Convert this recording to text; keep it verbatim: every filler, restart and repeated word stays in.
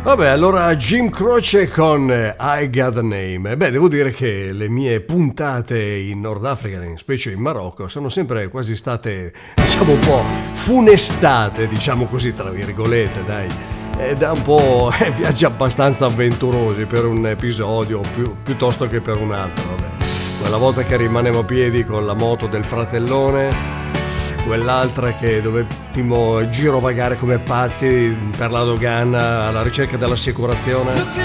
Vabbè, allora Jim Croce con I Got a Name. Beh, devo dire che le mie puntate in Nord Africa, in specie in Marocco, sono sempre quasi state, diciamo, un po' funestate, diciamo così, tra virgolette, dai. E da un po' viaggi abbastanza avventurosi per un episodio più, piuttosto che per un altro, vabbè. Quella volta che rimanevo a piedi con la moto del fratellone, quell'altra che dovevamo girovagare come pazzi per la dogana alla ricerca dell'assicurazione.